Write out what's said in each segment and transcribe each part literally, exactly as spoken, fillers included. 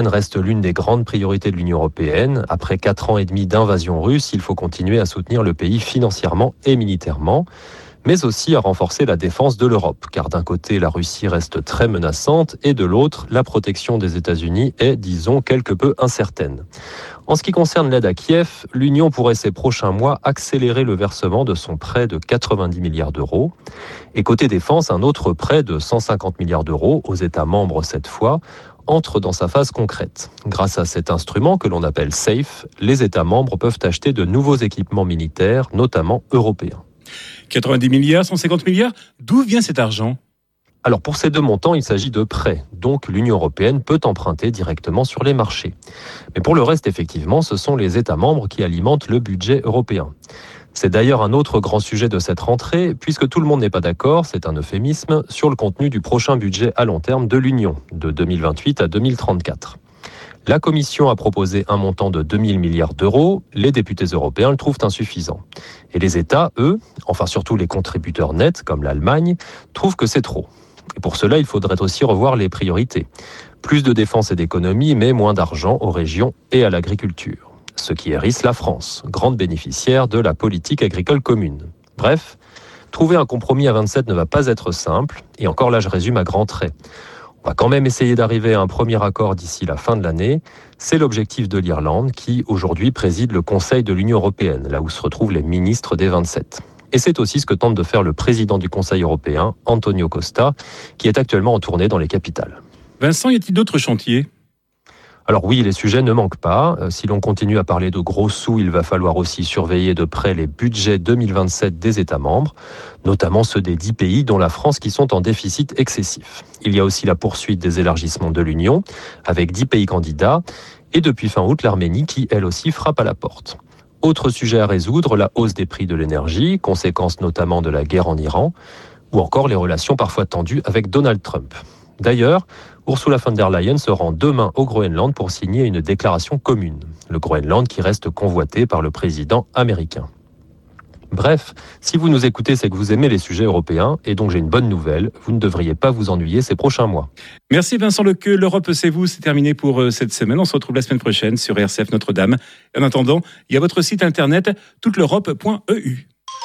reste l'une des grandes priorités de l'Union européenne. Après quatre ans et demi d'invasion russe, il faut continuer à soutenir le pays financièrement et militairement, mais aussi à renforcer la défense de l'Europe, car d'un côté, la Russie reste très menaçante, et de l'autre, la protection des États-Unis est, disons, quelque peu incertaine. En ce qui concerne l'aide à Kiev, l'Union pourrait ces prochains mois accélérer le versement de son prêt de quatre-vingt-dix milliards d'euros. Et côté défense, un autre prêt de cent cinquante milliards d'euros, aux États membres cette fois, entre dans sa phase concrète. Grâce à cet instrument que l'on appelle SAFE, les États membres peuvent acheter de nouveaux équipements militaires, notamment européens. quatre-vingt-dix milliards, cent cinquante milliards, d'où vient cet argent ? Alors pour ces deux montants, il s'agit de prêts, donc l'Union européenne peut emprunter directement sur les marchés. Mais pour le reste, effectivement, ce sont les États membres qui alimentent le budget européen. C'est d'ailleurs un autre grand sujet de cette rentrée, puisque tout le monde n'est pas d'accord, c'est un euphémisme, sur le contenu du prochain budget à long terme de l'Union, de deux mille vingt-huit à deux mille trente-quatre. La Commission a proposé un montant de deux mille milliards d'euros, les députés européens le trouvent insuffisant. Et les États, eux, enfin surtout les contributeurs nets, comme l'Allemagne, trouvent que c'est trop. Et pour cela, il faudrait aussi revoir les priorités. Plus de défense et d'économie, mais moins d'argent aux régions et à l'agriculture. Ce qui hérisse la France, grande bénéficiaire de la politique agricole commune. Bref, trouver un compromis à vingt-sept ne va pas être simple, et encore là je résume à grands traits. On va quand même essayer d'arriver à un premier accord d'ici la fin de l'année. C'est l'objectif de l'Irlande qui, aujourd'hui, préside le Conseil de l'Union européenne, là où se retrouvent les ministres des vingt-sept. Et c'est aussi ce que tente de faire le président du Conseil européen, Antonio Costa, qui est actuellement en tournée dans les capitales. Vincent, y a-t-il d'autres chantiers ? Alors oui, les sujets ne manquent pas. Si l'on continue à parler de gros sous, il va falloir aussi surveiller de près les budgets deux mille vingt-sept des États membres, notamment ceux des dix pays, dont la France, qui sont en déficit excessif. Il y a aussi la poursuite des élargissements de l'Union, avec dix pays candidats, et depuis fin août, l'Arménie, qui elle aussi frappe à la porte. Autre sujet à résoudre, la hausse des prix de l'énergie, conséquence notamment de la guerre en Iran, ou encore les relations parfois tendues avec Donald Trump. D'ailleurs, Ursula von der Leyen se rend demain au Groenland pour signer une déclaration commune. Le Groenland qui reste convoité par le président américain. Bref, si vous nous écoutez, c'est que vous aimez les sujets européens, et donc j'ai une bonne nouvelle, vous ne devriez pas vous ennuyer ces prochains mois. Merci Vincent Lequeux, l'Europe c'est vous, c'est terminé pour cette semaine. On se retrouve la semaine prochaine sur R C F Notre-Dame. En attendant, il y a votre site internet toute l'europe point e u.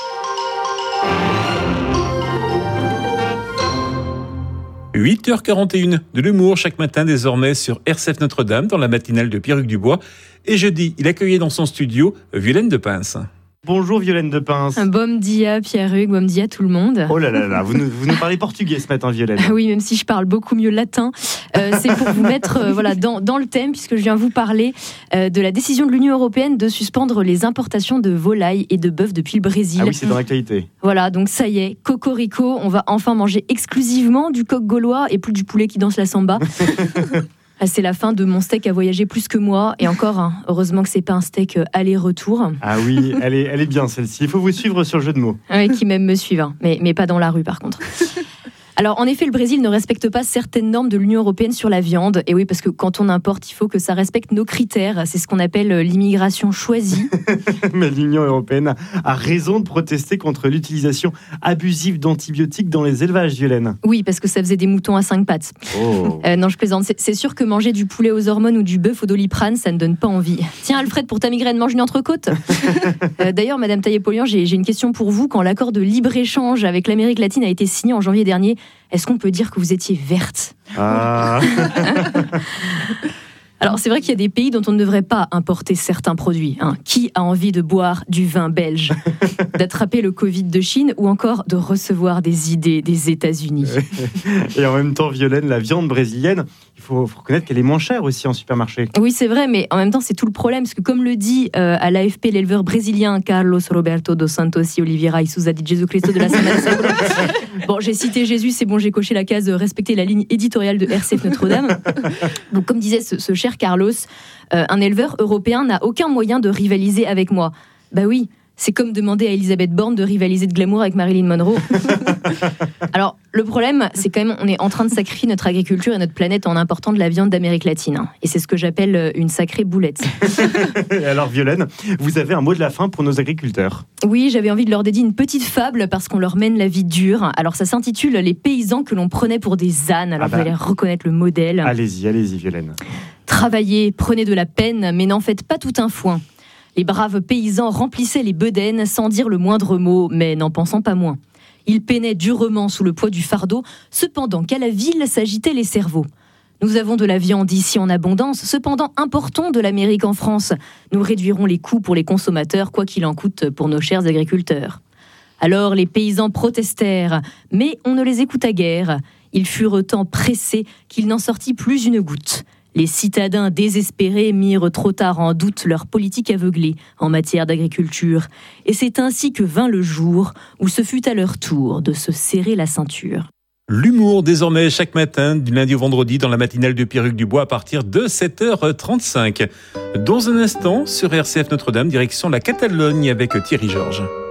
huit heures quarante et une de l'humour chaque matin désormais sur R C F Notre-Dame dans la matinale de Pierre-Hugues Dubois. Et jeudi, il accueillait dans son studio Violaine de Pince. Bonjour Violaine de Pince. Bom dia Pierre-Hugues, bom dia tout le monde. Oh là là là, vous nous, vous nous parlez portugais ce matin Violaine. Ah oui, même si je parle beaucoup mieux latin. Euh, c'est pour vous mettre euh, voilà, dans, dans le thème, puisque je viens vous parler euh, de la décision de l'Union européenne de suspendre les importations de volailles et de bœufs depuis le Brésil. Ah oui, c'est dans l'actualité. Voilà, donc ça y est, cocorico, on va enfin manger exclusivement du coq gaulois et plus du poulet qui danse la samba. C'est la fin de mon steak à voyager plus que moi. Et encore, hein, heureusement que c'est pas un steak aller-retour. Ah oui, elle est, elle est bien celle-ci. Il faut vous suivre sur le jeu de mots. Oui, qui même me suivent, hein. mais, mais pas dans la rue par contre. Alors, en effet, le Brésil ne respecte pas certaines normes de l'Union européenne sur la viande. Et oui, parce que quand on importe, il faut que ça respecte nos critères. C'est ce qu'on appelle l'immigration choisie. Mais l'Union européenne a raison de protester contre l'utilisation abusive d'antibiotiques dans les élevages, Violaine. Oui, parce que ça faisait des moutons à cinq pattes. Oh. Euh, non, je plaisante. C'est, c'est sûr que manger du poulet aux hormones ou du bœuf au doliprane, ça ne donne pas envie. Tiens, Alfred, pour ta migraine, mange une entrecôte. euh, D'ailleurs, Madame Taillé-Polian, j'ai, j'ai une question pour vous. Quand l'accord de libre-échange avec l'Amérique latine a été signé en janvier dernier, est-ce qu'on peut dire que vous étiez verte ? Ah. Alors, c'est vrai qu'il y a des pays dont on ne devrait pas importer certains produits. Hein. Qui a envie de boire du vin belge, d'attraper le Covid de Chine ou encore de recevoir des idées des États-Unis ? Et en même temps, Violaine, la viande brésilienne, il faut, faut reconnaître qu'elle est moins chère aussi en supermarché. Oui, c'est vrai, mais en même temps, c'est tout le problème. Parce que comme le dit euh, à l'A F P l'éleveur brésilien Carlos Roberto dos Santos y Oliveira y Souza de Jésus Cristo de la Semana Santa. Bon, j'ai cité Jésus, c'est bon, j'ai coché la case de respecter la ligne éditoriale de R C F Notre-Dame. Donc, comme disait ce, ce cher Carlos, euh, un éleveur européen n'a aucun moyen de rivaliser avec moi. Bah oui, C'est comme demander à Elisabeth Borne de rivaliser de glamour avec Marilyn Monroe. Alors, le problème, c'est quand même, on est en train de sacrifier notre agriculture et notre planète en important de la viande d'Amérique latine. Et c'est ce que j'appelle une sacrée boulette. Et alors, Violaine, vous avez un mot de la fin pour nos agriculteurs? Oui, j'avais envie de leur dédier une petite fable parce qu'on leur mène la vie dure. Alors, ça s'intitule « Les paysans que l'on prenait pour des ânes ». Alors, ah bah. Vous allez reconnaître le modèle. Allez-y, allez-y, Violaine. Travaillez, prenez de la peine, mais n'en faites pas tout un foin. Les braves paysans remplissaient les bedaines sans dire le moindre mot, mais n'en pensant pas moins. Ils peinaient durement sous le poids du fardeau, cependant qu'à la ville s'agitaient les cerveaux. Nous avons de la viande ici en abondance, cependant importons de l'Amérique en France. Nous réduirons les coûts pour les consommateurs, quoi qu'il en coûte pour nos chers agriculteurs. Alors les paysans protestèrent, mais on ne les écouta guère. Ils furent tant pressés qu'il n'en sortit plus une goutte. Les citadins désespérés mirent trop tard en doute leur politique aveuglée en matière d'agriculture. Et c'est ainsi que vint le jour où ce fut à leur tour de se serrer la ceinture. L'humour désormais chaque matin, du lundi au vendredi, dans la matinale de Pierruc Dubois à partir de sept heures trente-cinq. Dans un instant, sur R C F Notre-Dame, direction la Catalogne avec Thierry Georges.